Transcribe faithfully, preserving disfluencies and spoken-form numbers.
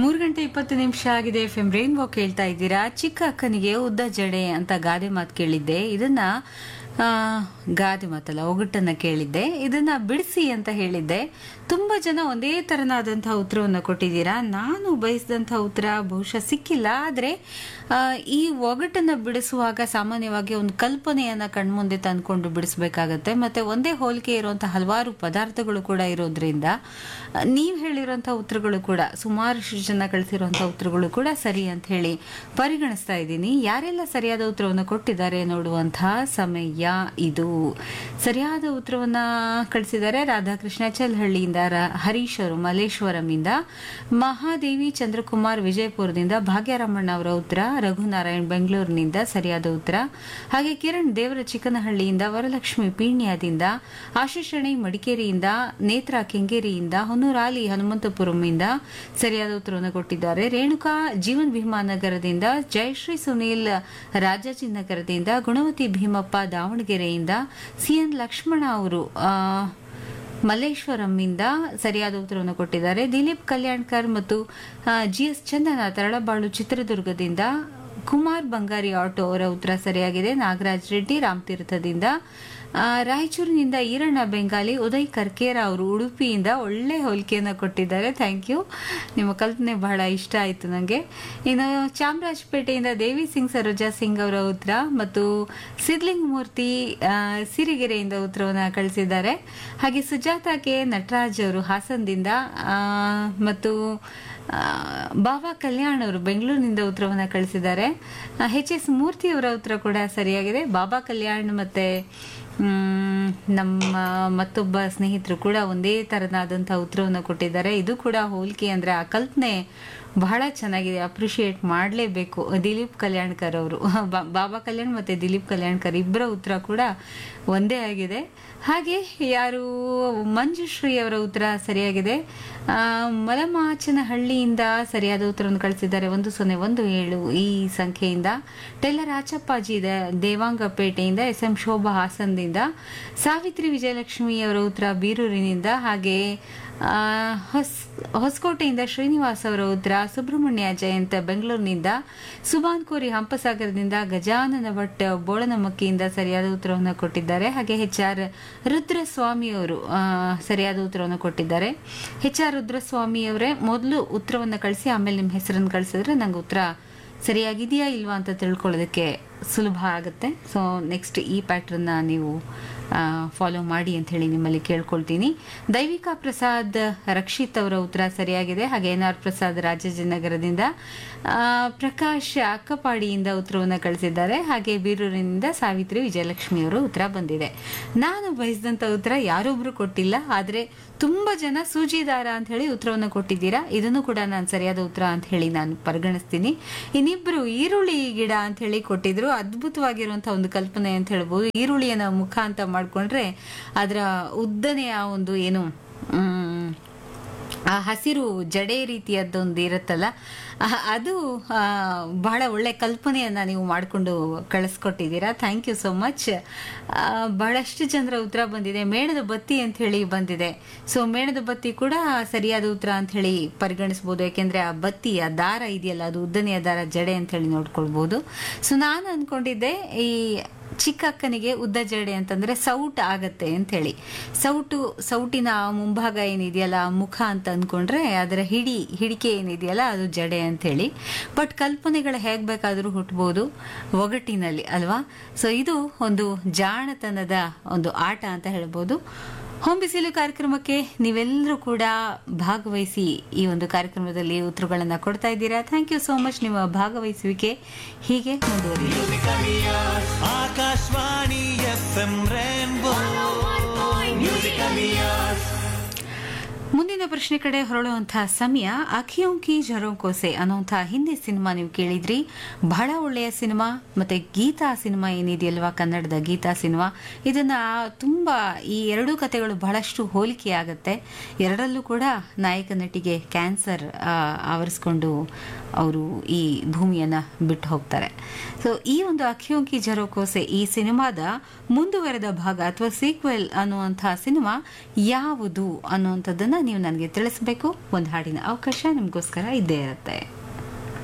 ಮೂರು ಗಂಟೆ ಇಪ್ಪತ್ತು ನಿಮಿಷ ಆಗಿದೆ. ಎಫ್ ಎಂ ರೈನ್ಬೋ ಕೇಳ್ತಾ ಇದ್ದೀರಾ. ಚಿಕ್ಕ ಅಕ್ಕನಿಗೆ ಉದ್ದ ಜಡೆ ಅಂತ ಗಾದೆ ಮಾತು ಕೇಳಿದ್ದೆ. ಇದನ್ನ ಆ, ಗಾದೆ ಮಾತಲ್ಲ, ಒಗಟನ್ನ ಕೇಳಿದ್ದೆ. ಇದನ್ನ ಬಿಡಿಸಿ ಅಂತ ಹೇಳಿದ್ದೆ. ತುಂಬಾ ಜನ ಒಂದೇ ತರನಾದಂತಹ ಉತ್ತರವನ್ನು ಕೊಟ್ಟಿದ್ದೀರಾ. ನಾನು ಬಯಸಿದಂತಹ ಉತ್ತರ ಬಹುಶಃ ಸಿಕ್ಕಿಲ್ಲ. ಆದ್ರೆ ಆ, ಈ ಒಗಟನ್ನ ಬಿಡಿಸುವಾಗ ಸಾಮಾನ್ಯವಾಗಿ ಒಂದು ಕಲ್ಪನೆಯನ್ನ ಕಣ್ಮುಂದೆ ತಂದ್ಕೊಂಡು ಬಿಡಿಸಬೇಕಾಗತ್ತೆ. ಮತ್ತೆ ಒಂದೇ ಹೋಲಿಕೆ ಇರುವಂತಹ ಹಲವಾರು ಪದಾರ್ಥಗಳು ಕೂಡ ಇರೋದ್ರಿಂದ ನೀವ್ ಹೇಳಿರುವಂತಹ ಉತ್ತರಗಳು ಕೂಡ, ಸುಮಾರಷ್ಟು ಜನ ಕಳಿಸಿರುವಂತಹ ಉತ್ತರಗಳು ಕೂಡ ಸರಿ ಅಂತ ಹೇಳಿ ಪರಿಗಣಿಸ್ತಾ ಇದ್ದೀನಿ. ಯಾರೆಲ್ಲ ಸರಿಯಾದ ಉತ್ತರವನ್ನು ಕೊಟ್ಟಿದ್ದಾರೆ ನೋಡುವಂತಹ ಸಮಯ ಇದು. ಸರಿಯಾದ ಉತ್ತರವನ್ನ ಕಳಿಸಿದ್ದಾರೆ ರಾಧಾಕೃಷ್ಣ ಚಲ್ಹಳ್ಳಿಯಿಂದ, ಹರೀಶ್ ಅವರು ಮಲ್ಲೇಶ್ವರಂಯಿಂದ, ಮಹಾದೇವಿ ಚಂದ್ರಕುಮಾರ್ ವಿಜಯಪುರದಿಂದ, ಭಾಗ್ಯರಮಣ್ಣ ಅವರ ಉತ್ತರ, ರಘುನಾರಾಯಣ್ ಬೆಂಗಳೂರಿನಿಂದ ಸರಿಯಾದ ಉತ್ತರ. ಹಾಗೆ ಕಿರಣ್ ದೇವರ ಚಿಕ್ಕನಹಳ್ಳಿಯಿಂದ, ವರಲಕ್ಷ್ಮಿ ಪೀಣ್ಯದಿಂದ, ಆಶೀಶ್ ಶೆಣೈ ಮಡಿಕೇರಿಯಿಂದ, ನೇತ್ರ ಕೆಂಗೇರಿಯಿಂದ, ಹೊನ್ನೂರಾಲಿ ಹನುಮಂತಪುರಂನಿಂದ ಸರಿಯಾದ ಉತ್ತರವನ್ನು ಕೊಟ್ಟಿದ್ದಾರೆ. ರೇಣುಕಾ ಜೀವನ್ ಭೀಮಾನಗರದಿಂದ, ಜಯಶ್ರೀ ಸುನೀಲ್ ರಾಜಾಜಿನಗರದಿಂದ, ಗುಣವತಿ ಭೀಮಪ್ಪ ದಾವಣಗೆರೆಯಿಂದ, ಸಿಎನ್ ಲಕ್ಷ್ಮಣ ಅವರು ಮಲ್ಲೇಶ್ವರಂನಿಂದ ಸರಿಯಾದ ಉತ್ತರವನ್ನು ಕೊಟ್ಟಿದ್ದಾರೆ. ದಿಲೀಪ್ ಕಲ್ಯಾಣ್ಕರ್ ಮತ್ತು ಜಿಎಸ್ ಚಂದನ ತರಳಬಾಳು ಚಿತ್ರದುರ್ಗದಿಂದ, ಕುಮಾರ್ ಬಂಗಾರಿ ಆಟೋ ಅವರ ಉತ್ತರ ಸರಿಯಾಗಿದೆ. ನಾಗರಾಜ್ ರೆಡ್ಡಿ ರಾಮತೀರ್ಥದಿಂದ, ರಾಯಚೂರಿನಿಂದ ಈರಣ್ಣ ಬೆಂಗಾಲಿ, ಉದಯ್ ಕರ್ಕೇರ ಅವರು ಉಡುಪಿಯಿಂದ ಒಳ್ಳೆ ಹೋಲಿಕೆಯನ್ನು ಕೊಟ್ಟಿದ್ದಾರೆ. ಥ್ಯಾಂಕ್ ಯು, ನಿಮ್ಮ ಕಲ್ಪನೆ ಬಹಳ ಇಷ್ಟ ಆಯಿತು ನನಗೆ. ಇನ್ನು ಚಾಮರಾಜಪೇಟೆಯಿಂದ ದೇವಿ ಸಿಂಗ್ ಸರೋಜಾ ಸಿಂಗ್ ಅವರ ಉತ್ತರ ಮತ್ತು ಸಿದ್ಲಿಂಗ್ ಮೂರ್ತಿ ಸಿರಿಗೆರೆಯಿಂದ ಉತ್ತರವನ್ನು ಕಳಿಸಿದ್ದಾರೆ. ಹಾಗೆ ಸುಜಾತಾ ಕೆ ನಟರಾಜ್ ಅವರು ಹಾಸನದಿಂದ ಮತ್ತು ಬಾಬಾ ಕಲ್ಯಾಣ್ ಅವರು ಬೆಂಗಳೂರಿನಿಂದ ಉತ್ತರವನ್ನು ಕಳಿಸಿದ್ದಾರೆ. ಎಚ್ ಎಸ್ ಮೂರ್ತಿ ಅವರ ಉತ್ತರ ಕೂಡ ಸರಿಯಾಗಿದೆ. ಬಾಬಾ ಕಲ್ಯಾಣ್ ಮತ್ತೆ ನಮ್ಮ ಮತ್ತೊಬ್ಬ ಸ್ನೇಹಿತರು ಕೂಡ ಒಂದೇ ತರನಾದಂತಹ ಉತ್ತರವನ್ನು ಕೊಟ್ಟಿದ್ದಾರೆ. ಇದು ಕೂಡ ಹೋಲಿಕೆ ಅಂದ್ರೆ ಆ ಕಲ್ಪನೆ ಬಹಳ ಚೆನ್ನಾಗಿದೆ, ಅಪ್ರಿಶಿಯೇಟ್ ಮಾಡಲೇಬೇಕು. ದಿಲೀಪ್ ಕಲ್ಯಾಣ್ಕರ್ ಅವರು, ಬಾಬಾ ಕಲ್ಯಾಣ್ ಮತ್ತೆ ದಿಲೀಪ್ ಕಲ್ಯಾಣ್ಕರ್ ಇಬ್ಬರ ಉತ್ತರ ಕೂಡ ಒಂದೇ ಆಗಿದೆ. ಹಾಗೆ ಯಾರು ಮಂಜುಶ್ರೀ ಅವರ ಉತ್ತರ ಸರಿಯಾಗಿದೆ. ಮಲಮಾಚನಹಳ್ಳಿಯಿಂದ ಸರಿಯಾದ ಉತ್ತರವನ್ನು ಕಳಿಸಿದ್ದಾರೆ, ಒಂದು ಸೊನ್ನೆ ಒಂದು ಏಳು ಈ ಸಂಖ್ಯೆಯಿಂದ. Teller ಆಚಪ್ಪಾಜಿ ದೇವಾಂಗಪೇಟೆಯಿಂದ, S M Shobha ಹಾಸನದಿಂದ, Savitri Vijayalakshmi ಅವರ ಉತ್ತರ ಬೀರೂರಿನಿಂದ, ಹಾಗೆ ಹೊಸ್ ಹೊಸಕೋಟೆಯಿಂದ ಶ್ರೀನಿವಾಸ್ ಅವರ ಉತ್ತರ, ಸುಬ್ರಹ್ಮಣ್ಯ ಜಯಂತ್ ಬೆಂಗಳೂರಿನಿಂದ, ಸುಬಾನ್ ಕೋರಿ ಹಂಪಸಾಗರದಿಂದ, ಗಜಾನನ ಭಟ್ ಬೋಳನಮಕ್ಕಿಯಿಂದ ಸರಿಯಾದ ಉತ್ತರವನ್ನು ಕೊಟ್ಟಿದ್ದಾರೆ. ಹಾಗೆ ಎಚ್ ಆರ್ ರುದ್ರಸ್ವಾಮಿ ಅವರು ಸರಿಯಾದ ಉತ್ತರವನ್ನು ಕೊಟ್ಟಿದ್ದಾರೆ. ಎಚ್ ಆರ್ ರುದ್ರಸ್ವಾಮಿ ಅವರೇ ಮೊದಲು ಉತ್ತರವನ್ನು ಕಳಿಸಿ ಆಮೇಲೆ ನಿಮ್ಮ ಹೆಸರನ್ನು ಕಳಿಸಿದ್ರೆ ನಂಗೆ ಉತ್ತರ ಸರಿಯಾಗಿದೆಯಾ ಇಲ್ವಾ ಅಂತ ತಿಳ್ಕೊಳ್ಳೋದಕ್ಕೆ ಸುಲಭ ಆಗುತ್ತೆ. ಸೊ ನೆಕ್ಸ್ಟ್ ಈ ಪ್ಯಾಟ್ರನ್ನ ನೀವು ಫಾಲೋ ಮಾಡಿ ಅಂತ ಹೇಳಿ ನಿಮ್ಮಲ್ಲಿ ಕೇಳ್ಕೊಳ್ತೀನಿ. ದೈವಿಕಾ ಪ್ರಸಾದ್ ರಕ್ಷಿತ್ ಅವರ ಉತ್ತರ ಸರಿಯಾಗಿದೆ. ಹಾಗೆ ಎನ್ ಆರ್ ಪ್ರಸಾದ್ ರಾಜಾಜಿನಗರದಿಂದ, ಪ್ರಕಾಶ್ ಅಕ್ಕಪಾಡಿಯಿಂದ ಉತ್ತರವನ್ನು ಕಳಿಸಿದ್ದಾರೆ. ಹಾಗೆ ಬೀರೂರಿನಿಂದ ಸಾವಿತ್ರಿ ವಿಜಯಲಕ್ಷ್ಮಿ ಅವರು ಉತ್ತರ ಬಂದಿದೆ. ನಾನು ಬಯಸಿದಂತ ಉತ್ತರ ಯಾರೊಬ್ರು ಕೊಟ್ಟಿಲ್ಲ, ಆದ್ರೆ ತುಂಬಾ ಜನ ಸೂಜಿದಾರ ಅಂತ ಹೇಳಿ ಉತ್ತರವನ್ನು ಕೊಟ್ಟಿದ್ದೀರಾ. ಇದನ್ನು ಕೂಡ ನಾನು ಸರಿಯಾದ ಉತ್ತರ ಅಂತ ಹೇಳಿ ನಾನು ಪರಿಗಣಿಸ್ತೀನಿ. ಇನ್ನಿಬ್ರು ಈರುಳ್ಳಿ ಗಿಡ ಅಂತ ಹೇಳಿ ಕೊಟ್ಟಿದ್ರು. ಅದ್ಭುತವಾಗಿರುವಂತಹ ಒಂದು ಕಲ್ಪನೆ ಅಂತ ಹೇಳ್ಬೋದು. ಈರುಳ್ಳಿಯನ್ನ ಮುಖ ಅಂತ ಮಾಡ್ಕೊಂಡ್ರೆ ಅದರ ಉದ್ದನೆಯ ಒಂದು ಏನು ಆ ಹಸಿರು ಜಡೆ ರೀತಿಯದ್ದೊಂದು ಇರುತ್ತಲ್ಲ, ಅದು ಬಹಳ ಒಳ್ಳೆ ಕಲ್ಪನೆಯನ್ನ ನೀವು ಮಾಡಿಕೊಂಡು ಕಳಿಸ್ಕೊಟ್ಟಿದ್ದೀರಾ. Thank you so much. ಬಹಳಷ್ಟು ಜನರ ಉತ್ತರ ಬಂದಿದೆ. ಮೇಣದ ಬತ್ತಿ ಅಂತ ಹೇಳಿ ಬಂದಿದೆ. ಸೊ ಮೇಣದ ಬತ್ತಿ ಕೂಡ ಸರಿಯಾದ ಉತ್ತರ ಅಂತ ಹೇಳಿ ಪರಿಗಣಿಸಬಹುದು. ಯಾಕೆಂದ್ರೆ ಆ ಬತ್ತಿ, ಆ ದಾರ ಇದೆಯಲ್ಲ, ಅದು ಉದ್ದನೆಯ ದಾರ, ಜಡೆ ಅಂತ ಹೇಳಿ ನೋಡ್ಕೊಳ್ಬಹುದು. ಸೊ ನಾನು ಅನ್ಕೊಂಡಿದ್ದೆ ಈ ಚಿಕ್ಕ ಅಕ್ಕನಿಗೆ ಉದ್ದ ಜಡೆ ಅಂತಂದ್ರೆ ಸೌಟ್ ಆಗತ್ತೆ ಅಂತ ಹೇಳಿ. ಸೌಟು ಸೌಟಿನ ಮುಂಭಾಗ ಏನಿದೆಯಲ್ಲ, ಮುಖ ಅಂತ ಅನ್ಕೊಂಡ್ರೆ ಅದರ ಹಿಡಿ ಹಿಡಿಕೆ ಏನಿದೆಯಲ್ಲ ಅದು ಜಡೆ ಅಂತ ಹೇಳಿ. ಬಟ್ ಕಲ್ಪನೆಗಳು ಹೇಗ್ ಬೇಕಾದ್ರೂ ಹುಟ್ಟಬಹುದು ಒಗಟಿನಲ್ಲಿ ಅಲ್ವಾ. ಸೊ ಇದು ಒಂದು ಜಾಣತನದ ಒಂದು ಆಟ ಅಂತ ಹೇಳ್ಬೋದು. ಹೊಂಬಿಸಿಲು ಕಾರ್ಯಕ್ರಮಕ್ಕೆ ನೀವೆಲ್ಲರೂ ಕೂಡ ಭಾಗವಹಿಸಿ ಈ ಒಂದು ಕಾರ್ಯಕ್ರಮದಲ್ಲಿ ಉತ್ತರಗಳನ್ನ ಕೊಡ್ತಾ ಇದ್ದೀರಾ. Thank you so much. ನಿಮ್ಮ ಭಾಗವಹಿಸುವಿಕೆ ಹೀಗೆ ಮುಂದುವರಿಯುತ್ತೆ. Akashvani F M rainbow music alias. ಮುಂದಿನ ಪ್ರಶ್ನೆ ಕಡೆ ಹೊರಳುವಂತಹ ಸಮಯ. ಅಖಿಯೋಂ ಕಿ ಝರೋಂ ಕೋಸೆ ಅನ್ನುವಂತಹ ಹಿಂದಿ ಸಿನಿಮಾ ನೀವು ಕೇಳಿದ್ರಿ. ಬಹಳ ಒಳ್ಳೆಯ ಸಿನಿಮಾ. ಮತ್ತೆ ಗೀತಾ ಸಿನಿಮಾ ಏನಿದೆಯಲ್ವಾ, ಕನ್ನಡದ ಗೀತಾ ಸಿನಿಮಾ, ಇದನ್ನ ತುಂಬಾ ಈ ಎರಡೂ ಕಥೆಗಳು ಬಹಳಷ್ಟು ಹೋಲಿಕೆ ಆಗತ್ತೆ. ಎರಡರಲ್ಲೂ ಕೂಡ ನಾಯಕ ನಟಿಗೆ ಕ್ಯಾನ್ಸರ್ ಆವರಿಸ್ಕೊಂಡು ಅವರು ಈ ಭೂಮಿಯನ್ನ ಬಿಟ್ಟು ಹೋಗ್ತಾರೆ. ಸೊ ಈ ಒಂದು ಅಖಿಯೋಂ ಕಿ ಝರೋಂ ಕೋಸೆ ಈ ಸಿನಿಮಾದ ಮುಂದುವರೆದ ಭಾಗ ಅಥವಾ ಸೀಕ್ವೆಲ್ ಅನ್ನುವಂತಹ ಸಿನಿಮಾ ಯಾವುದು ಅನ್ನುವಂಥದ್ದನ್ನ ನೀವು ನನಗೆ ತಿಳಿಸ್ಬೇಕು. ಒಂದು ಹಾಡಿನ ಅವಕಾಶ ನಿಮಗೋಸ್ಕರ ಇದ್ದೇ ಇರುತ್ತೆ.